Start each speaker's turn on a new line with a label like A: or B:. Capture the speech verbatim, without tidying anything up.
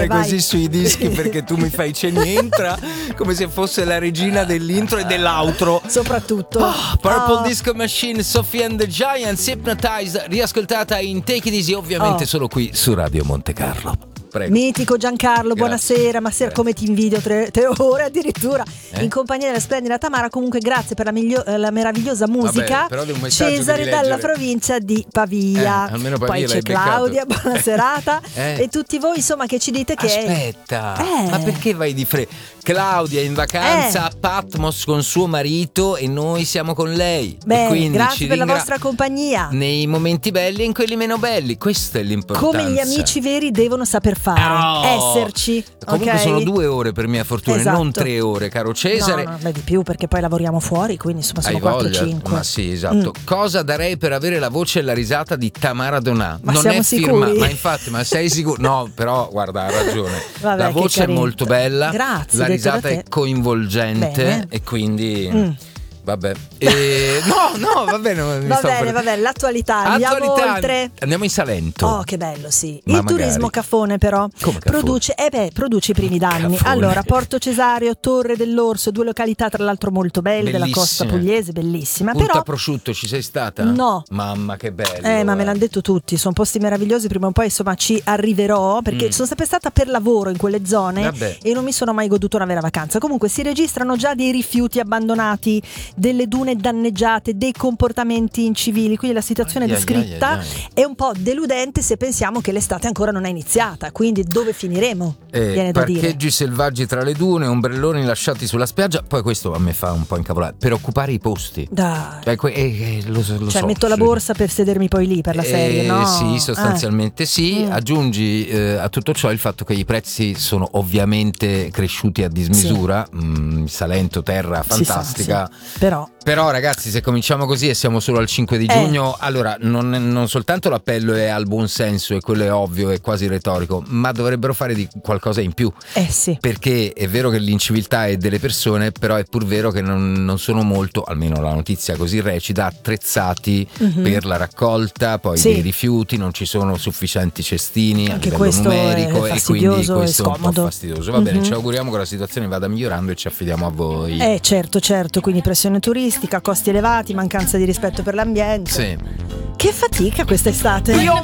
A: vai.
B: Così sui dischi perché tu mi fai c'è nientra come se fosse la regina dell'intro e dell'outro.
A: Soprattutto
B: oh, Purple
A: oh.
B: Disco Machine, Sophie and the Giants, Hypnotize, riascoltata in Take It Easy, ovviamente oh. solo qui su Radio Monte Carlo. Prego.
A: Mitico Giancarlo,
B: Grazie.
A: buonasera, ma sera come ti invidio, tre, tre ore addirittura
B: eh?
A: in compagnia della splendida Tamara. Comunque grazie per la, miglio, la meravigliosa musica.
B: Vabbè, un
A: Cesare dalla provincia di Pavia,
B: eh, almeno
A: poi
B: Pavia
A: c'è Claudia,
B: beccato.
A: buona serata
B: eh?
A: E tutti voi insomma che ci dite che
B: aspetta
A: eh.
B: ma perché vai di fretta? Claudia è in vacanza
A: eh.
B: a Patmos con suo marito e noi siamo con lei.
A: Beh,
B: e quindi
A: grazie
B: ci
A: per
B: ringra-
A: la vostra compagnia
B: nei momenti belli e in quelli meno belli. Questa è l'importanza.
A: Come gli amici veri devono saper fare,
B: oh.
A: esserci.
B: Comunque
A: okay?
B: sono due ore per mia fortuna,
A: esatto.
B: non tre ore, caro Cesare.
A: No, no, beh, di più perché poi lavoriamo fuori, quindi insomma sono
B: Hai
A: quattro
B: voglia?
A: cinque.
B: Ma sì, esatto. Mm. Cosa darei per avere la voce e la risata di Tamara Donà?
A: Ma
B: non
A: siamo
B: è firma,
A: sicuri?
B: ma infatti, ma sei sicuro? No, però guarda, ha ragione.
A: Vabbè,
B: la voce è molto bella.
A: Grazie.
B: La risata è coinvolgente.
A: Bene.
B: E quindi
A: mm.
B: vabbè e... no no va bene mi
A: va
B: stavo
A: bene
B: per...
A: va bene l'attualità andiamo
B: Attualità.
A: oltre
B: Andiamo in Salento.
A: oh che bello sì
B: Ma
A: il
B: magari.
A: turismo Caffone però
B: come Caffone?
A: produce eh beh produce i primi danni.
B: Caffone.
A: Allora Porto Cesareo, Torre dell'Orso, due località tra l'altro molto belle
B: bellissime.
A: Della costa pugliese, bellissima.
B: Punta
A: però
B: Prosciutto ci sei stata?
A: No.
B: Mamma che bello
A: eh ma me l'hanno detto tutti, sono posti meravigliosi, prima o poi insomma ci arriverò perché
B: mm.
A: sono sempre stata per lavoro in quelle zone.
B: Vabbè.
A: E non mi sono mai goduto una vera vacanza. Comunque si registrano già dei rifiuti abbandonati, delle dune danneggiate, dei comportamenti incivili, quindi la situazione
B: ai,
A: descritta
B: ai, ai, ai.
A: è un po' deludente se pensiamo che l'estate ancora non è iniziata, quindi dove finiremo?
B: Eh,
A: Viene da dire.
B: parcheggi selvaggi tra le dune, ombrelloni lasciati sulla spiaggia. Poi questo a me fa un po' incavolare. Per occupare i posti.
A: Dai.
B: Cioè, que- eh, eh, lo, lo
A: cioè
B: so,
A: metto la borsa per sedermi poi lì per la serie,
B: eh,
A: no?
B: Sì, sostanzialmente
A: eh.
B: sì.
A: Mm.
B: Aggiungi eh, a tutto ciò il fatto che i prezzi sono ovviamente cresciuti a dismisura. Sì. Mm, Salento, terra fantastica.
A: Sì, sì. Però
B: Però ragazzi, se cominciamo così e siamo solo al cinque di giugno,
A: eh.
B: allora non, non soltanto l'appello è al buon senso e quello è ovvio, è quasi retorico, ma dovrebbero fare di qualcosa in più.
A: Eh sì.
B: Perché è vero che l'inciviltà è delle persone, però è pur vero che non, non sono molto, almeno la notizia così recita, attrezzati mm-hmm. per la raccolta poi sì. dei rifiuti, non ci sono sufficienti cestini
A: anche
B: a livello
A: questo
B: numerico
A: è
B: e quindi questo
A: e
B: è un po' fastidioso. Va
A: mm-hmm.
B: bene, ci auguriamo che la situazione vada migliorando e ci affidiamo a voi.
A: Eh certo, certo, quindi pressione turistica, costi elevati, mancanza di rispetto per l'ambiente.
B: Sì.
A: Che fatica quest'estate.
B: Io